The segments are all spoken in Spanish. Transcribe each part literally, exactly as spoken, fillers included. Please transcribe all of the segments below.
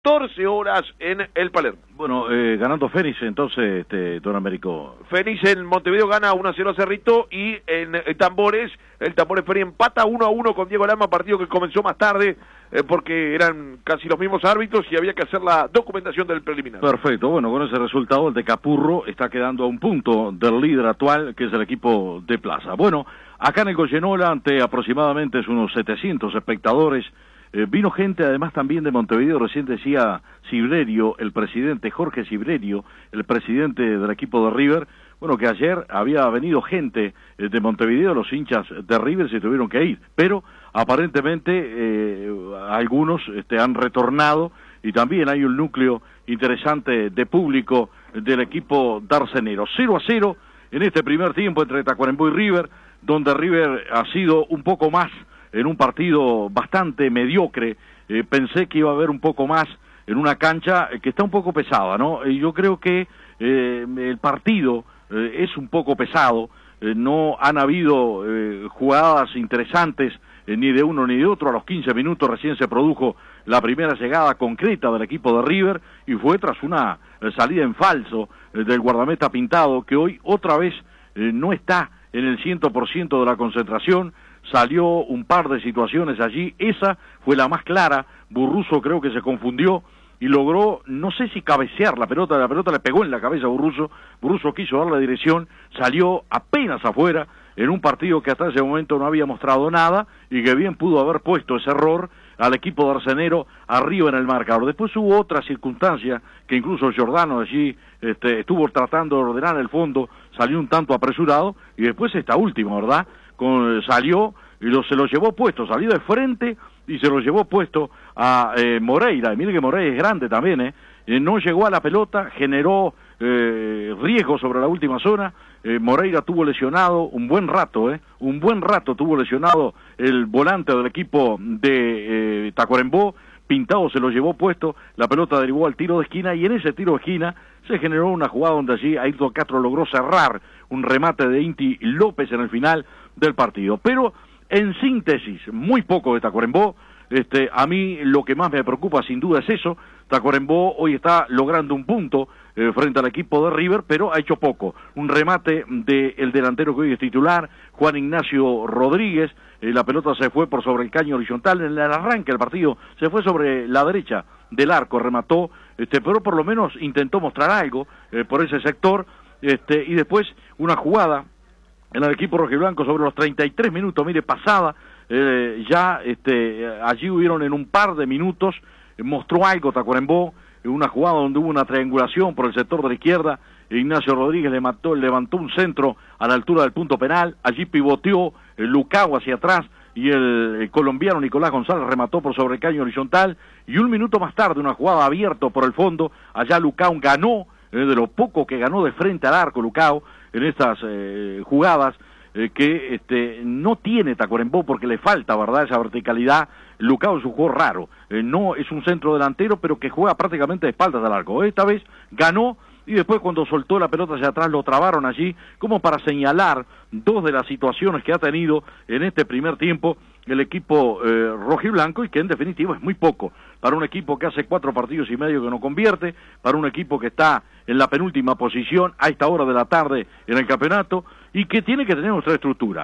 catorce horas en el Palermo. Bueno, eh, ganando Fénix entonces, este, don Américo. Fénix en Montevideo gana uno a cero a Cerrito y en eh, Tambores, el Tambores Fénix empata uno a uno con Diego Lama, partido que comenzó más tarde eh, porque eran casi los mismos árbitros y había que hacer la documentación del preliminar. Perfecto, bueno, con ese resultado el de Capurro está quedando a un punto del líder actual, que es el equipo de Plaza. Bueno, acá en el Goyenola, ante aproximadamente unos setecientos espectadores, Eh, vino gente además también de Montevideo, recién decía Cibrerio, el presidente, Jorge Cibrerio, el presidente del equipo de River, bueno, que ayer había venido gente eh, de Montevideo, los hinchas de River se tuvieron que ir, pero aparentemente eh, algunos este, han retornado y también hay un núcleo interesante de público del equipo darcenero. cero a cero en este primer tiempo entre Tacuarembó y River, donde River ha sido un poco más en un partido bastante mediocre. Eh, pensé que iba a haber un poco más en una cancha que está un poco pesada, ¿no? Y yo creo que eh, el partido eh, es un poco pesado, eh, no han habido eh, jugadas interesantes eh, ni de uno ni de otro. A los quince minutos recién se produjo la primera llegada concreta del equipo de River y fue tras una eh, salida en falso eh, del guardameta Pintado, que hoy otra vez eh, no está en el cien por ciento de la concentración. Salió un par de situaciones allí, esa fue la más clara. Burruso creo que se confundió y logró, no sé si cabecear la pelota, la pelota le pegó en la cabeza a Burruso, Burruso quiso dar la dirección, salió apenas afuera, en un partido que hasta ese momento no había mostrado nada, y que bien pudo haber puesto ese error al equipo de Arcenero arriba en el marcador. Después hubo otra circunstancia, que incluso Giordano allí este, estuvo tratando de ordenar el fondo, salió un tanto apresurado, y después esta última, ¿verdad?, Con, salió y lo, se lo llevó puesto, salió de frente y se lo llevó puesto a eh, Moreira. Y mire que Moreira es grande también, ¿eh? Eh, no llegó a la pelota, generó eh, riesgo sobre la última zona. eh, Moreira tuvo lesionado un buen rato, ¿eh? un buen rato tuvo lesionado el volante del equipo de eh, Tacuarembó. Pintado se lo llevó puesto, la pelota derivó al tiro de esquina y en ese tiro de esquina se generó una jugada donde allí Ayrton Castro logró cerrar un remate de Inti López en el final del partido. Pero en síntesis, muy poco de Tacuarembó. Este, a mí lo que más me preocupa sin duda es eso. Tacuarembó hoy está logrando un punto eh, frente al equipo de River, pero ha hecho poco. Un remate del delantero que hoy es titular, Juan Ignacio Rodríguez, eh, la pelota se fue por sobre el caño horizontal, en el arranque del partido se fue sobre la derecha del arco, remató, este, pero por lo menos intentó mostrar algo eh, por ese sector, este, y después una jugada en el equipo rojiblanco sobre los treinta y tres minutos, mire, pasada, eh, ya este, allí hubieron en un par de minutos, eh, mostró algo Tacuarembó, en una jugada donde hubo una triangulación por el sector de la izquierda, Ignacio Rodríguez levantó, levantó un centro a la altura del punto penal, allí pivoteó el Lucao hacia atrás, y el, el colombiano Nicolás González remató por sobre el caño horizontal, y un minuto más tarde, una jugada abierta por el fondo, allá Lucao ganó, eh, de lo poco que ganó de frente al arco Lucao, en estas eh, jugadas eh, que este, no tiene Tacuarembó porque le falta, ¿verdad?, esa verticalidad. Lucao es un jugador raro, eh, no es un centro delantero, pero que juega prácticamente de espaldas al arco. Esta vez ganó y después cuando soltó la pelota hacia atrás lo trabaron allí como para señalar dos de las situaciones que ha tenido en este primer tiempo el equipo eh, rojiblanco, y que en definitiva es muy poco para un equipo que hace cuatro partidos y medio que no convierte, para un equipo que está en la penúltima posición a esta hora de la tarde en el campeonato y que tiene que tener nuestra estructura.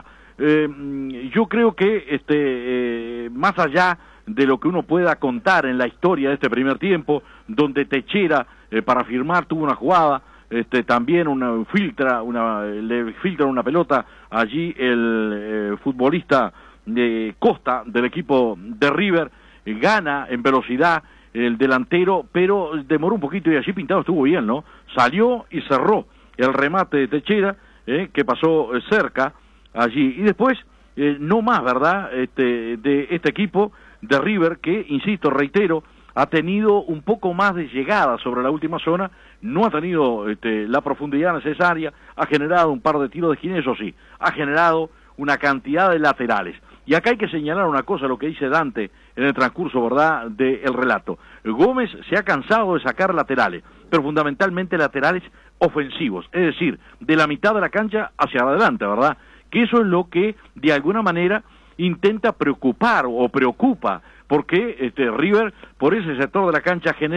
Eh, yo creo que este eh, más allá de lo que uno pueda contar en la historia de este primer tiempo, donde Techera eh, para firmar tuvo una jugada, este también una filtra una le filtra una pelota allí el eh, futbolista de Costa del equipo de River, eh, gana en velocidad el delantero, pero demoró un poquito y allí Pintado estuvo bien, ¿no? Salió y cerró el remate de Techera, eh, que pasó eh, cerca allí, y después eh, no más, ¿verdad?, este, de este equipo de River que, insisto, reitero, ha tenido un poco más de llegada sobre la última zona, no ha tenido este, la profundidad necesaria, ha generado un par de tiros de esquina, eso sí, ha generado una cantidad de laterales. Y acá hay que señalar una cosa, lo que dice Dante en el transcurso, ¿verdad?, del relato. Gómez se ha cansado de sacar laterales, pero fundamentalmente laterales ofensivos, es decir, de la mitad de la cancha hacia adelante, ¿verdad?, que eso es lo que de alguna manera intenta preocupar o preocupa porque este, River, por ese sector de la cancha, genera